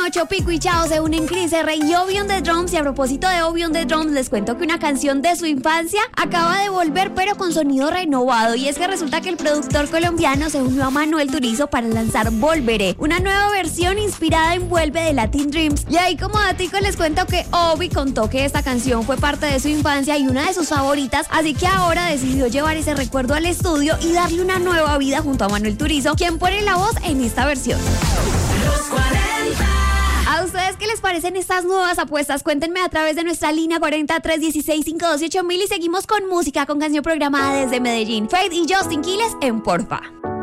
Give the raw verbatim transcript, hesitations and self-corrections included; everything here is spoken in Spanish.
ocho, Pico y Chao se unen Cris R y Obi on the Drums. Y a propósito de Obi on the Drums, les cuento que una canción de su infancia acaba de volver, pero con sonido renovado. Y es que resulta que el productor colombiano se unió a Manuel Turizo para lanzar Volveré, una nueva versión inspirada en Vuelve de Latin Dreams. Y ahí como datico les cuento que Obi contó que esta canción fue parte de su infancia y una de sus favoritas, así que ahora decidió llevar ese recuerdo al estudio y darle una nueva vida junto a Manuel Turizo, quien pone la voz en esta versión. Los cuarenta. ¿A ustedes qué les parecen estas nuevas apuestas? Cuéntenme a través de nuestra línea cuarenta, tres dieciséis, cinco doce, ocho mil y seguimos con música, con canción programada desde Medellín. Faith y Justin Quiles en Porfa.